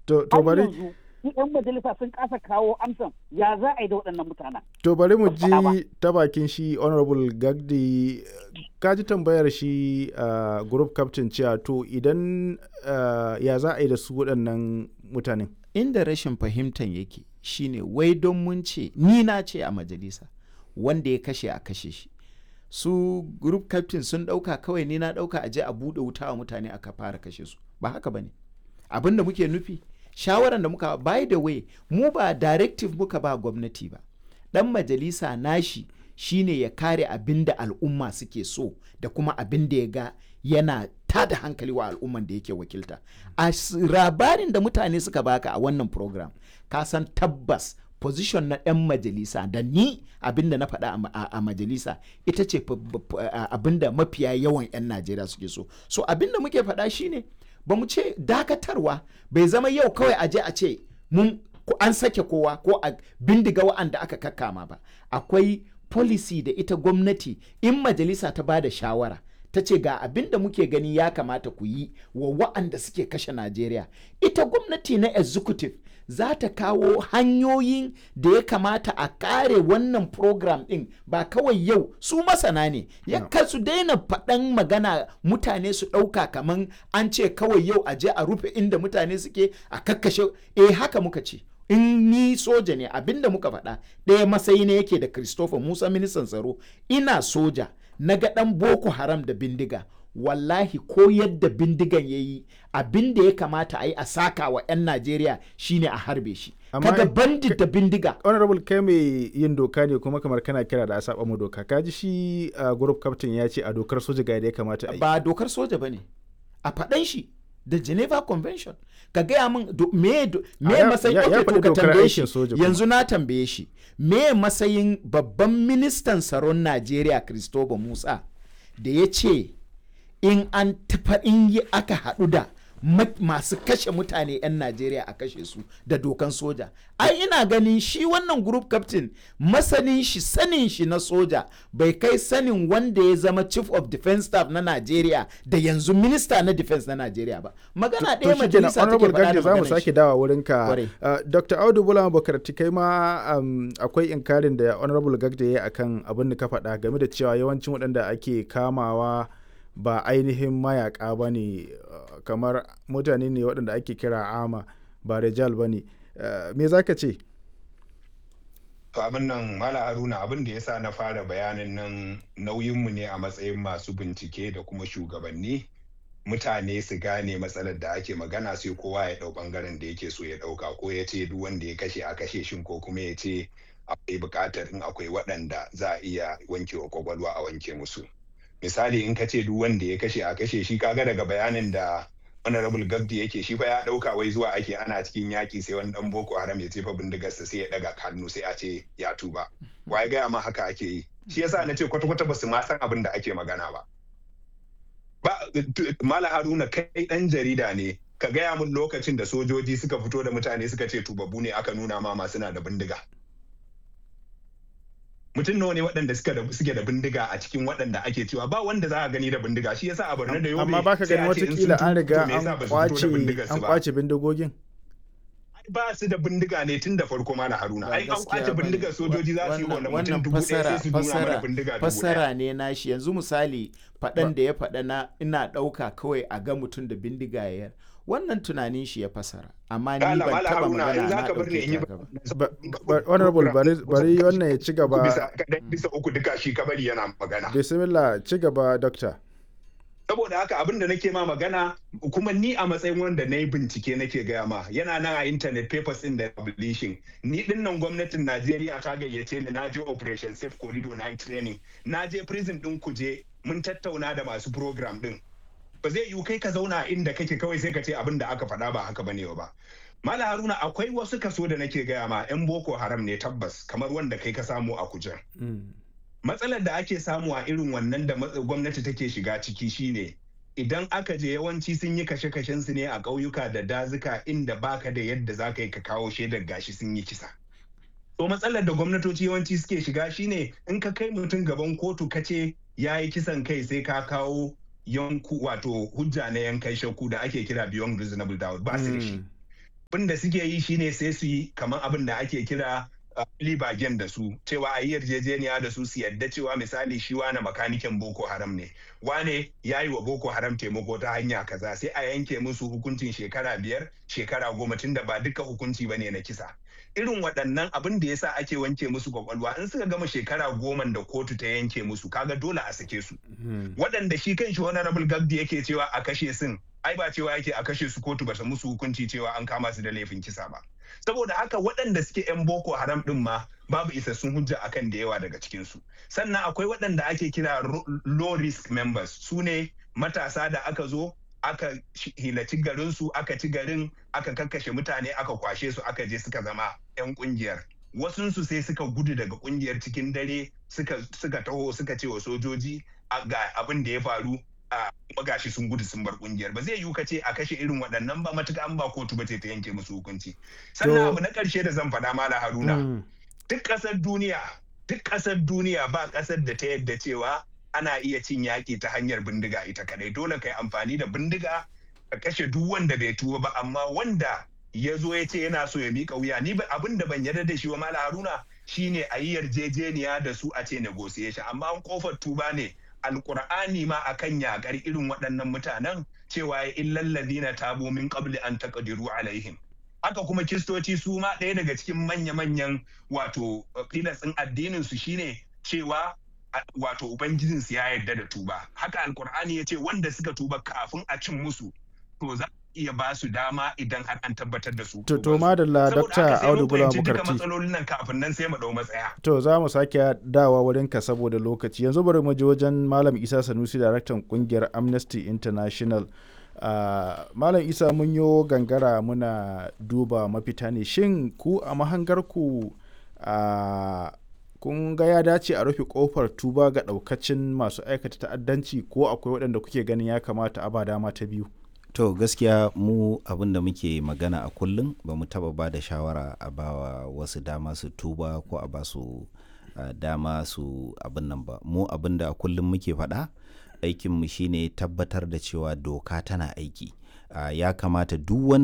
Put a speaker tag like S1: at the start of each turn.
S1: har
S2: bari
S1: yanzu su 'yan majalisa sun kasa kawo amsan ya za a yi da waɗannan mutanen.
S2: to bari mu ji ta bakin shi honorable Gagdi, ka ji tambayar shi group captain cewa to idan ya za a yi da su waɗannan mutanen.
S3: Inda rashin fahimtar yake shine wai don mun ce ni na ce a majalisa wanda ya kashe a kashe shi, su group captain sun ɗauka kawai ni na ɗauka a je a buɗe wuta wa mutane aka fara kashe su. Ba haka bane abin da muke nufi. Shawaran da muka, by the way, mu ba directive muka ba gwamnati ba, dan majalisa nashi shine ya kare abin da al'umma suke so da kuma abin da ya ga yana tada hankali wa al'umman da yake wakilta. A labarin da mutane suka baka a wannan program, ka san tabbas position na 'yan majalisa da ni abin da na faɗa a majalisa ita ce abin da mafiya yawan 'yan Najeriya suke so. So abin da muke faɗa shine ba mu ce dakatarwa bai zama yau kawai a je a ce mun an sake kowa ko a bindiga wa'anda aka kakkama ba. Akwai policy da ita gwamnati in majalisa ta ba da shawara ta ce ga abin da muke gani ya kamata ku yi wa wa'anda suke kashe Najeriya, ita gwamnati na executive za ta kawo hanyoyin da ya kamata a kare wannan program ɗin. Ba kawai yau su masana ne ya su daina faɗan magana mutane su ɗauka kaman an ce kawai yau a je a rufe inda mutane suke a kakkashe. Haka muka ce in ni soja ne abinda muka faɗa ɗaya matsayi ne yake da Christopher Musa ministan tsaro, ina soja na ga ɗan Boko Haram da bindiga, wallahi ko yadda bindigan ya yi abin da ya kamata a yi a saka wa 'yan Najeriya shine a harbe shi. Kaga bandit da bindiga.
S2: Honorable, kai mai yin doka ne kuma kamar kana kira da a saba mu doka, kaji shi group captain ya ce a dokar soja ga yadda ya kamata a yi. Ba
S3: dokar soja ba ne, a faɗan shi da Geneva Convention. Ka gaya min me matsayin ka tambaye shi yanzu, na tambaye shi me matsayin babban ministan tsaron Najeriya Christopher Musa da ya ce in an aka haɗu da masu kashe mutane 'yan Najeriya a kashe su da dokan soja. Ai ina ganin shi wannan group captain sanin shi na soja bai kai sanin wanda ya zama chief of defense staff na Najeriya da yanzu minister na defense na Najeriya ba. Magana ɗaya majalisa take faɗa da
S2: za mu sake dawa wurin ka. Dr. Audu Bulama Bukarti, kai ma akwai inkarin da honorable Gagdi ya yi akan abin da ka faɗa game da cewa yawancin waɗanda ake kamawa ba ainihin mayaka ba ne, kamar mutane ne waɗanda ake kira ama ba rijal ba ne. Me za ka ce?
S4: To abin nan Mala Haruna, abin da ya sa na fara bayanin nan nauyinmu ne a matsayin masu bincike da kuma shugabanni mutane su gane matsalar da ake magana, sai kowa ya ɗau ɓangaren da yake so ya ɗauka, ko ya ce duk wanda ya kashe a kashe shin, ko kuma ya ce akwai buƙatar in akwai waɗanda za a iya wankewa kwakwalwa a wanke musu. Misali, in ka ce duk wanda ya kashe a kashe shi, kaga daga bayanin da honorable Gagdi yake, shi fa ya dauka wai zuwa ake ana cikin yaki sai wani dan Boko Haram ya jefa bindigarsa sai ya daga hannu sai a ce ya tuba. Wai gaya ma haka ake yi? Shi yasa na ce kwata-kwata ba su ma san abin da ake magana ba. Mala Haruna, kai dan jarida ne, ka gaya min lokacin da sojoji suka fito da mutane suka ce tubabbu ne aka nuna ma suna da bindiga. Mutum nawa ne waɗanda suke da bindiga a cikin waɗanda ake cewa ba wanda za a gani da bindiga. Shi yasa a Borno da Yobe,
S2: amma baka gani watakila an riga an kwace bindigogin.
S4: Ba su da bindiga ne tun da farko, Mala Haruna. Ai an kwace bindigar sojoji za su yi wannan mutum 1000 sai su nuna mana bindiga 1000.
S3: Fassara ne nashi. Yanzu misali faɗan da ya faɗa na ina ɗauka kawai a ga mutum da bindiga ya, wannan tunanin shi ya fasara, amma ni ban taba magana na ɗauke ta
S2: ba. Honorable, bari wannan ya ci gaba.
S4: Bisa uku duka shi kabari yana magana.
S2: Bismillah, ci gaba Doctor.
S4: Saboda haka abin da nake ma magana, kuma ni a matsayin wanda na yi bincike nake gaya ma, yana nan a internet papers in da publishing. Ni din nan gwamnatin Najeriya ta gayyace ni, na je Operation Safe Corridor na training, na je prison din Kuje, mun tattauna da masu program din. Ba zai yiwu kai ka zauna inda kake kawai sai ka ce abin da aka faɗa ba haka bane ba. Mala Haruna, akwai wasu kaso da nake gaya ma 'yan Boko Haram ne tabbas, kamar wanda kai ka samu a Kujen. Matsalar da ake samu a irin wannan da gwamnati take shiga ciki shine idan aka je yawanci sun yi kashe-kashen su ne a ƙauyuka da dazuka inda baka da yadda za ka yi ka kawo shaidar gashi sun yi kisa. To matsalar da gwamnatoci yawanci suke shiga shine in ka kai mutum gaban kotu ka ce ya yi kisan kai sai ka kawo yanku wato hujja na yankan shakku da ake kira beyond reasonable doubt, ba su da shi. abin da suke yi shine sai su yi kamar abin da ake kira libagen da su, cewa a yi yarjejeniya da su yadda cewa misali shi wane makanikin Boko Haram ne, wane ya yi wa Boko Haram taimako ta hanya kaza, sai a yanke musu hukuncin shekara 5 shekara 10 tunda ba duka hukunci bane na kisa. Irin waɗannan abin da yasa ake wanke musu kwakwalwa, in suka gama shekara 10 da kotu ta yanke musu kaga dole a sake su. Waɗanda shi kan shi Honorable Gabdi yake cewa a kashe sun, ai ba cewa yake a kashe su kotu ba ta musu hukunci cewa an kama su da laifin kisa ba. Saboda haka waɗanda suke 'yan Boko Haram ɗin ma babu isassun hujja akan da yawa daga cikinsu. Sannan akwai waɗanda ake kira low risk members, su ne matasa da aka zo aka hilaci garinsu, aka ci garin, aka kakkashe mutane, aka kwashe su, aka je suka zama 'yan ƙungiyar. Wasunsu sai suka gudu daga ƙungiyar cikin dare, suka taho suka ce wa sojoji ga abin da ya faru, kuma gashi sun gudu sun bar kungiyar. Ba zai yiwu ka ce a kashe irin waɗannan ba matuƙa an ba kotu ba ta yanke musu hukunci. Sannan abu na ƙarshe da zan faɗa Malam Haruna, duk ƙasar duniya ba ƙasar da ta yadda cewa ana iya cin yaƙi ta hanyar bindiga ita kadai. Dole ka yi amfani da bindiga ka kashe duk wanda bai tuba ba, amma wanda ya zo ya ce yana so ya miƙa wuya, ni abin da ban yarda da shi wa Malam Haruna shine a yi yarjejeniya da su a ce negotiation, amma an kofar tuba ne. Alƙur'ani ma akan yaƙar irin waɗannan mutanen cewa ya illal ladina tabu min qabli an taqdiru alaihim. Haka kuma Kiristoci su ma ɗaya daga cikin manya-manyan wato filas ɗin addinin su shine cewa wato ubangijin su ya yarda da tuba. Haka Alƙur'ani ya ce wanda suka tuba kafin a cin musu to za iya ba su dama idan har an tabbatar da su.
S2: To madalla Dr. Audu Bulama Bukarti.
S4: Duka matsalolin nan kafin nan sai mu dau matsaya.
S2: To za mu sake dawa wurin ka saboda lokaci. Yanzu bari mu je wajen Malam Isa Sanusi, daraktan kungiyar Amnesty International. Malam Isa, mun yo gangara muna duba mafita ne. Shin ku a mahangar ku kun ga ya dace a rufe kofar tuba ga daukacin masu aikata ta'addanci, ko akwai waɗanda kuke ganin ya kamata a ba dama ta biyu?
S5: To gaskiya mu abin da muke magana a kullum ba mu taba ba da shawara a bawa wasu dama su tuba ko a ba su dama su abin nan ba. Mu abin da a kullum muke faɗa, aikinmu shine tabbatar da cewa doka tana aiki. Ya kamata duk wanda